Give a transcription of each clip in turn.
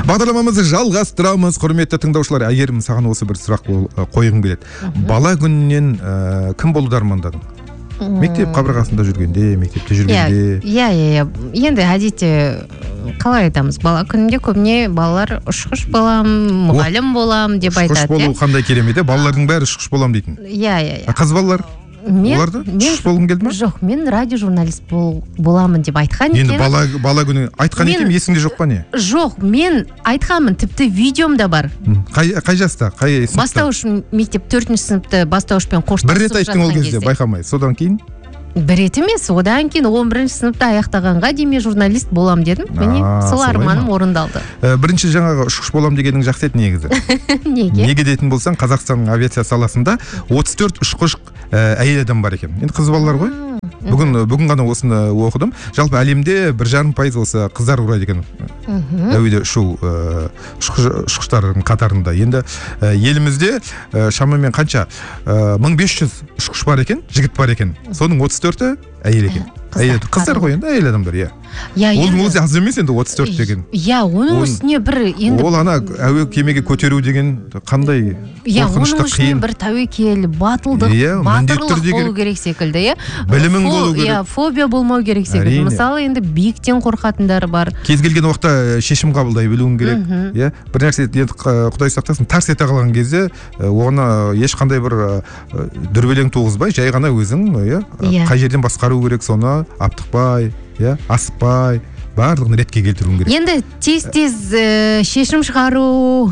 Бағдарламамызды жалғастырамыз, құрметті тыңдаушылар. Әйгерім, саған осы бір сұрақ қойғым келеді. Бала күнінен кім болуды армандадың? Мектеп қабырғасында жүргенде, мектепте жүргенде? Иә. Енді әдетте қалай айтамыз? Бала күнінде көбіне балалар ұшқыш болам, мұғалім болам деп айтады. Ұшқыш болу қандай керемет, балалардың бәрі ұшқыш болам дейтін. Иә. Қыз балалар? Оларды ұшқыш болғың келді ме? Жоқ, мен радиожурналист боламын деп айтқан екен. Енді бала күні айтқан екен, есіңде жоқ па не? Жоқ, мен айтқанмын, тіпті видеом да бар. Қай жаста, қай сыныпта? Бастауыш мектеп 4-ші сыныпты бастауышпен қоштасып бір рет айттың ол кезде, байқамай. Содан кейін? Бір рет емес, одан кейін 11-ші сыныпта аяқтағанға дейін журналист болам дедім. Міне, сол арманым орындалды. Бірінші жаңағы ұшқыш болам дегенің жақсы еді негізі. Неге? Неге дейтін болсаң, Қазақстанның авиация саласында 34 ұшқыш әйел адам бар екен. Енді қыз балалар ғой. Бүгін ғана осыны оқыдым. Жалпы әлемде 1,5% осы қыздар құрайды екен. Әуеде ұшу ұшқыштардың қатарында. Енді елімізде шамамен қанша 1500 ұшқыш бар екен, жігіт бар екен. Соның 34-і әйел екен. Қыздар ғой енді, әйел адамдар, иә. Оның өзі аз емес енді 34 деген. Иә, оның үстіне бір енді... Ол ана әуе кемеге көтеру деген қандай қорқынышты қиын. Оның үстіне бір тәуекел, батылдық, батырлық болу керек секілді, иә. Білімің болу керек. Фобия болмау керек секілді. Мысалы, енді биіктен қорқатындар бар. Кез келген уақытта шешім қабылдай білуің керек, иә. Бір нәрсе енді Құдай сақтасын, тарс ете қалған кезде оны ешқандай бір дүрбелең туғызбай, жай ғана өзің, қай жерден басқару керек, соны аптықпай, асықпай, барлығын ретке келтіруің керек. Енді тез шешім шығару,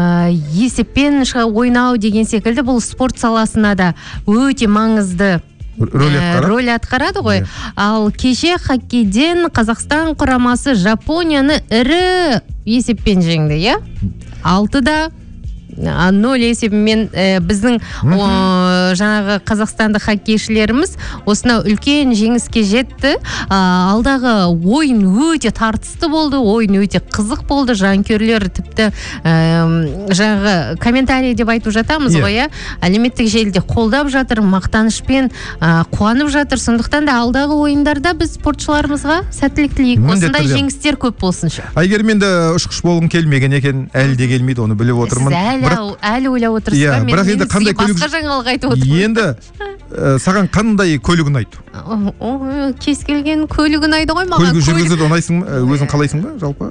есеппен ойнау деген секілді бұл спорт саласына да өте маңызды рөл атқарады ғой. Ал кеше хоккейден Қазақстан құрамасы Жапонияны ірі есеппен жеңді, иә? 6-0 есебімен біздің жаңағы қазақстандық хоккейшілеріміз осынау үлкен жеңіске жетті. Алдағы ойын өте тартысты болды, ойын өте қызық болды. Жанкүйерлер тіпті жаңағы комментарий деп айтып жатамыз ғой, әлеуметтік желіде қолдап жатыр, мақтанышпен қуанып жатыр. Сондықтан да алдағы ойындарда біз спортшыларымызға сәттілік тілейік. Осындай жеңістер көп болсыншы. Әйгерім, енді ұшқыш болғың келмеген екен, әлі де келмейді, оны біліп отырмын. Әлі ойлап отырсыз ба? Мен сізге басқа жаңалық айтып отырмын. Енді саған қандай көлік ұнайды? Кез келген көлік ұнайды ғой маған. Көлік жүргізуді ұнайсың ба? Өзің қалайсың ба жалпы?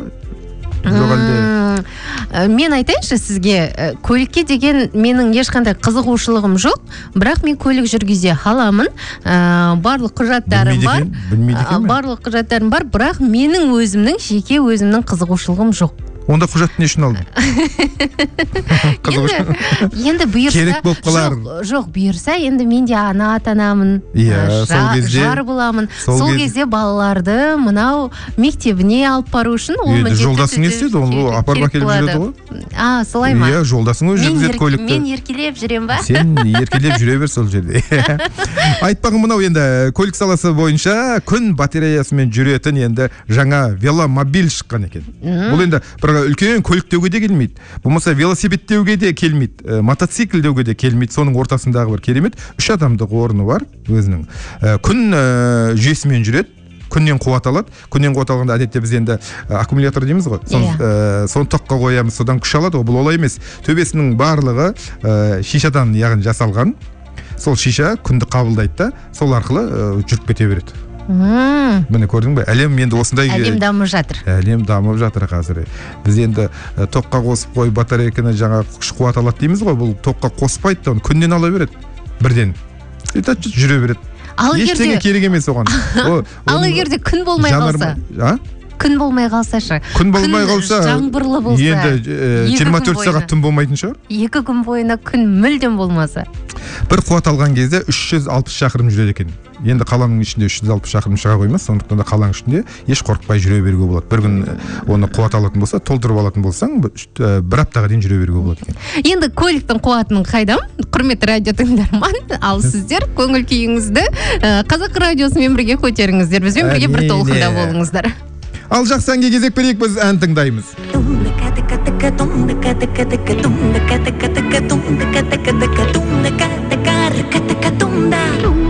Мен айтайыншы сізге, көлікке деген менің ешқандай қызығушылығым жоқ, бірақ мен көлік жүргізе аламын. Барлық құжаттарым бар, бірақ менің жеке өзімнің қызығушылығым жоқ. Онда құжатты не үшін алдың? Енді бұйырса... Керек болып қалар. Жоқ, бұйырса, енді мен де ана-атанамын, жар боламын. Сол кезде балаларды мынау мектебіне алып бару үшін... Жолдасың естеді, ол апарма келіп жүреді ғой? Солай ма? Жолдасың өз жүргізеді көлікті. Мен еркелеп жүрем ба? Сен еркелеп жүре бер сол жерде. Айтпағым мынау енді көлік саласы бойынша күн батареясымен жүретін енді жаңа веломобиль шыққан екен. Бұл енді үлкен көлік деуге де келмейді. Болмаса велосипед деуге де келмейді. Мотоцикл деуге де келмейді. Соның ортасындағы бір керемет 3 адамдық орны бар өзінің. Күн жүйесімен жүреді. Күннен қуат алады. Күннен қуат алғанда әдетте біз енді аккумулятор дейміз ғой. Соны тоққа қоямыз, содан күш алады ғой. Бұл олай емес. Төбесінің барлығы шишадан яғни жасалған. Сол шиша күнді қабылдайды да, сол арқылы жүріп кете береді. Міне көрдің бе? Әлем енді осындай... Әлем дамып жатыр. Әлем дамып жатыр қазір. Біз енді тоққа қосып қой, батарейканы жаңа күш қуат алады дейміз ғой. Бұл тоққа қоспайды, оны күннен ала береді. Бірден. Жүре береді. Ештеңе керек емес оған. Ал егерде күн болмай қалса? Күн болмай қалса шы? Күн болмай қалса... Жаңбырлы болса... Енді 24 сағат түн болмайтын шығар? 2 күн бойына күн мүлдем болмаса? Бір қуат алған кезде 360 шақырым жүреді екен. Енді қаланың ішінде 360 шақырым шыға қоймас, сондықтан да қаланың ішінде еш қорықпай жүре беруге болады. Бір күн оны қуат алатын болса, толтырып алатын болсаң, бір аптаға дейін жүре беруге болады екен. Енді көліктің қуатының қайдам? Құрметті радио тыңдарман, ал сіздер көңіл күйіңізді Қазақ радиосымен бірге көтеріңіздер. Бізбен бірге бір толқында болыңыздар. Ал жақсы әнге кезек берейік, біз ән тыңдаймыз. Tum